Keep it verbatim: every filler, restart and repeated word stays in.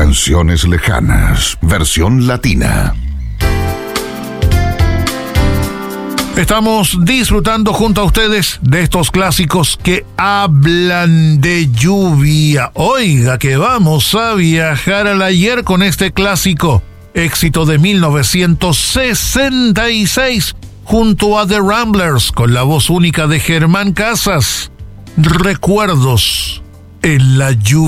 canciones lejanas, versión latina. Estamos disfrutando junto a ustedes de estos clásicos que hablan de lluvia. Oiga, que vamos a viajar al ayer con este clásico, éxito de mil novecientos sesenta y seis, junto a The Ramblers, con la voz única de Germán Casas. Recuerdos en la lluvia.